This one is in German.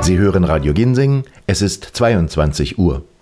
Sie hören Radio Ginsing, es ist 22 Uhr.